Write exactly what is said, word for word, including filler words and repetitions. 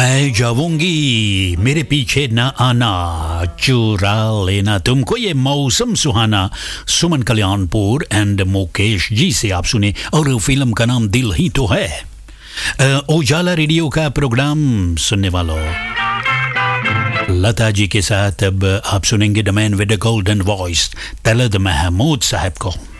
मैं जाऊंगी मेरे पीछे न आना चुरा लेना तुमको ये मौसम सुहाना सुमन कल्याणपुर एंड मुकेश जी से आप सुने और फिल्म का नाम दिल ही तो है। उजाला रेडियो का प्रोग्राम सुनने वालों लता जी के साथ अब आप सुनेंगे द मैन विद द गोल्डन वॉइस तलत महमूद साहब को।